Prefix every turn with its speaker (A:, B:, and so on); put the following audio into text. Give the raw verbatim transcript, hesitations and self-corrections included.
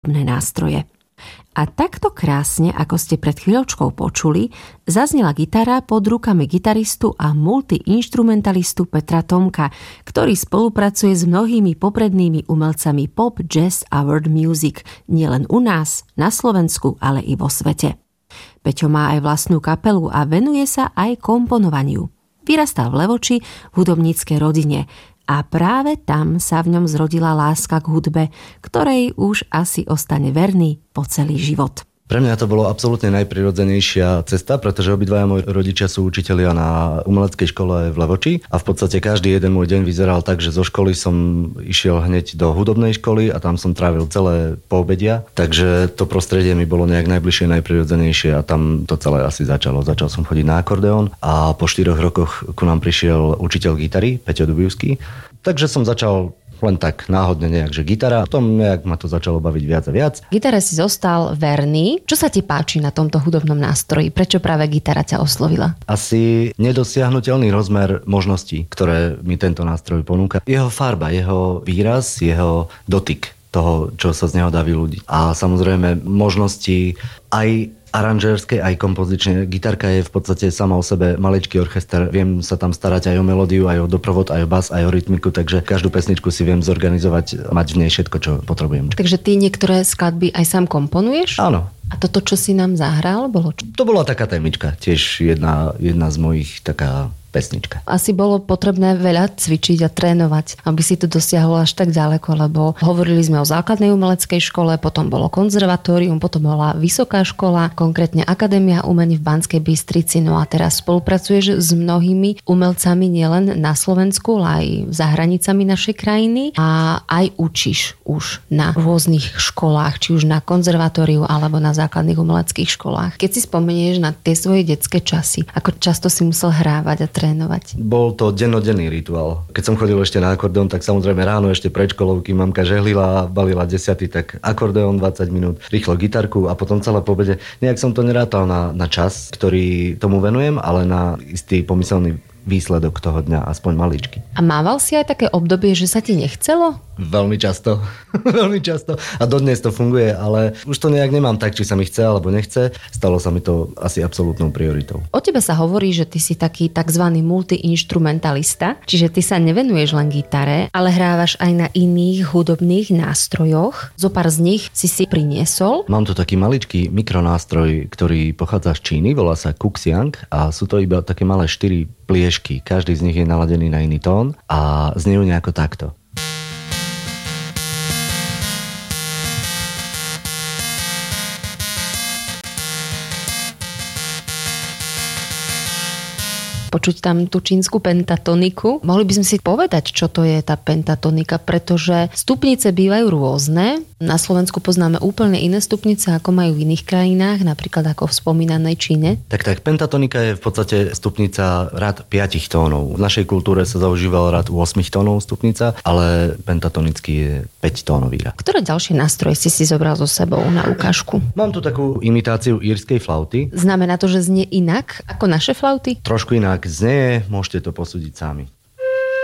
A: nástroje. A takto krásne, ako ste pred chvíľočkou počuli, zaznela gitara pod rukami gitaristu a multiinštrumentalistu Petra Tomka, ktorý spolupracuje s mnohými poprednými umelcami pop, jazz a world music, nielen u nás, na Slovensku, ale i vo svete. Peťo má aj vlastnú kapelu a venuje sa aj komponovaniu. Vyrastal v Levoči v hudobníckej rodine a práve tam sa v ňom zrodila láska k hudbe, ktorej už asi ostane verný po celý život.
B: Pre mňa to bolo absolútne najprirodzenejšia cesta, pretože obidvaja moji rodičia sú učitelia na umeleckej škole v Levoči a v podstate každý jeden môj deň vyzeral tak, že zo školy som išiel hneď do hudobnej školy a tam som trávil celé poobedia, takže to prostredie mi bolo nejak najbližšie, najprirodzenejšie a tam to celé asi začalo. Začal som chodiť na akordeón a po štyroch rokoch ku nám prišiel učiteľ gitary, Peťo Dubivský, takže som začal len tak náhodne nejak, že gitara. Potom nejak ma to začalo baviť viac a viac.
A: Gitare si zostal verný. Čo sa ti páči na tomto hudobnom nástroji? Prečo práve gitara ťa oslovila?
B: Asi nedosiahnuteľný rozmer možností, ktoré mi tento nástroj ponúka. Jeho farba, jeho výraz, jeho dotyk toho, čo sa z neho dá vyľúdiť. A samozrejme možnosti aj aranžérskej, aj kompozičnej. Gitarka je v podstate sama o sebe maličký orchester. Viem sa tam starať aj o melódiu, aj o doprovod, aj o bas, aj o rytmiku, takže každú pesničku si viem zorganizovať, mať v nej všetko, čo potrebujem.
A: Takže ty niektoré skladby aj sám komponuješ?
B: Áno.
A: A toto, čo si nám zahral, bolo čo?
B: To bola taká témička, tiež jedna, jedna z mojich taká pesnička.
A: Asi bolo potrebné veľa cvičiť a trénovať, aby si to dosiahol až tak ďaleko, lebo hovorili sme o základnej umeleckej škole, potom bolo konzervatórium, potom bola vysoká škola, konkrétne Akadémia umení v Banskej Bystrici, no a teraz spolupracuješ s mnohými umelcami nielen na Slovensku, ale aj za hranicami našej krajiny a aj učíš už na rôznych školách, či už na konzervatóriu alebo na základných umeleckých školách. Keď si spomenieš na tie svoje detské časy, ako často si musel hrávať a trénovať?
B: Bol to dennodenný rituál. Keď som chodil ešte na akordeón, tak samozrejme ráno ešte pred školou, kým mamka žehlila a balila desiaty, tak akordeón dvadsať minút, rýchlo gitarku a potom celé po obede. Nejak som to nerátal na, na čas, ktorý tomu venujem, ale na istý pomyselný výsledok toho dňa, aspoň maličky.
A: A mával si aj také obdobie, že sa ti nechcelo?
B: Veľmi často. Veľmi často. A dodnes to funguje, ale už to nejak nemám tak, či sa mi chce alebo nechce. Stalo sa mi to asi absolútnou prioritou.
A: O tebe sa hovorí, že ty si taký takzvaný multiinštrumentalista, čiže ty sa nevenuješ len gitare, ale hrávaš aj na iných hudobných nástrojoch. Zopár z nich si si priniesol.
B: Mám tu taký maličký mikronástroj, ktorý pochádza z Číny, volá sa Kuxiang a sú to iba také malé štyri pliešky. Každý z nich je naladený na iný tón a znejú nejako takto.
A: Počuť tam tú čínsku pentatoniku. Mohli by sme si povedať, čo to je tá pentatonika, pretože stupnice bývajú rôzne. Na Slovensku poznáme úplne iné stupnice, ako majú v iných krajinách, napríklad ako v spomínanej Číne.
B: Tak, tak, pentatonika je v podstate stupnica rád piatich tónov. V našej kultúre sa zaužíval rád osem tónov stupnica, ale pentatonický je päťtónový rád.
A: Ktoré ďalšie nástroje si si zobral so sebou na ukážku?
B: Mám tu takú imitáciu írskej flauty.
A: Znamená to, že znie inak ako naše flauty?
B: Trošku inak znie, môžete to posúdiť sami.